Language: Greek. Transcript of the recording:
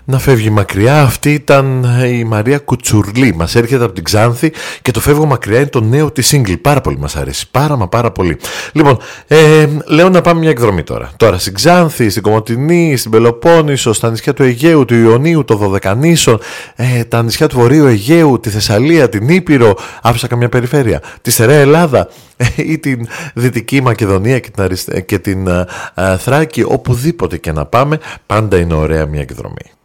να φεύγει μακριά. Αυτή ήταν η Μαρία Κουτσουρλή. Μας έρχεται από την Ξάνθη και το «Φεύγω μακριά» είναι το νέο της single. Πάρα πολύ μας αρέσει. Πάρα πολύ. Λοιπόν, λέω να πάμε μια εκδρομή τώρα. Τώρα στην Ξάνθη, στην Κομοτηνή, στην Πελοπόννησο, στα νησιά του Αιγαίου, του Ιωνίου, των Δωδεκανήσων, τα νησιά του Βορείου Αιγαίου, τη Θεσσαλία, την Ήπειρο. Άφησα καμιά περιφέρεια. Τη Στερεά Ελλάδα ή την Δυτική Μακεδονία και την Θράκη. Οπουδήποτε και να πάμε, πάντα είναι ωραία μια εκδρομή.